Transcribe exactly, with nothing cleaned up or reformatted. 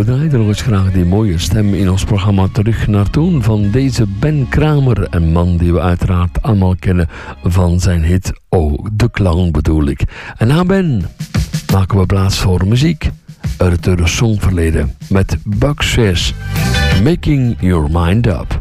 We draaien nog eens graag die mooie stem in ons programma terug naar toen van deze Ben Kramer. Een man die we uiteraard allemaal kennen van zijn hit Oh, de Clown bedoel ik. En na Ben maken we plaats voor muziek uit het songverleden met Buck Says Making Your Mind Up.